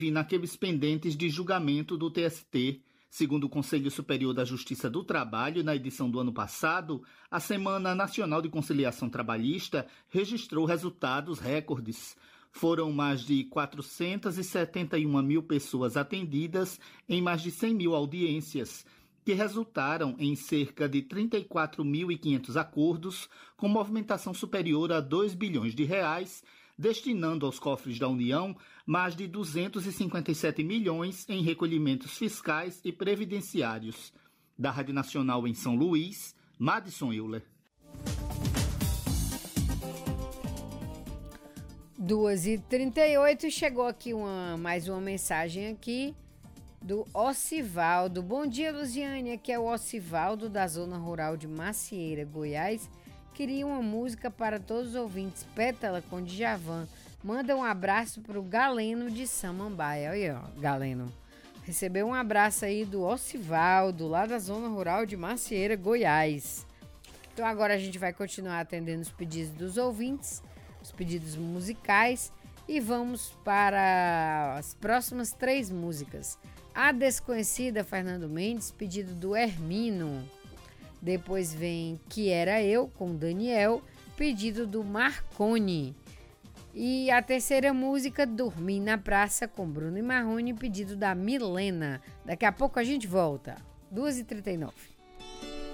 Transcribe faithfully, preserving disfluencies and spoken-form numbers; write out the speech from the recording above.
naqueles pendentes de julgamento do T S T. Segundo o Conselho Superior da Justiça do Trabalho, na edição do ano passado, a Semana Nacional de Conciliação Trabalhista registrou resultados recordes. Foram mais de quatrocentas e setenta e uma mil pessoas atendidas em mais de cem mil audiências, que resultaram em cerca de trinta e quatro mil e quinhentos acordos, com movimentação superior a dois bilhões de reais, destinando aos cofres da União mais de duzentos e cinquenta e sete milhões em recolhimentos fiscais e previdenciários. Da Rádio Nacional em São Luís, Madison Euler. duas e trinta e oito, chegou aqui uma, mais uma mensagem aqui do Ocivaldo. Bom dia, Luziane, aqui é o Ocivaldo da Zona Rural de Macieira, Goiás. Queria uma música para todos os ouvintes, Pétala com Djavan. Manda um abraço para o Galeno de Samambaia. Olha aí, ó, Galeno. Recebeu um abraço aí do Ocivaldo, lá da Zona Rural de Macieira, Goiás. Então agora a gente vai continuar atendendo os pedidos dos ouvintes, os pedidos musicais, e vamos para as próximas três músicas. A Desconhecida, Fernando Mendes, pedido do Hermino. Depois vem Que Era Eu, com Daniel, pedido do Marconi. E a terceira música, Dormir na Praça, com Bruno e Marrone, pedido da Milena. Daqui a pouco a gente volta. duas e trinta e nove.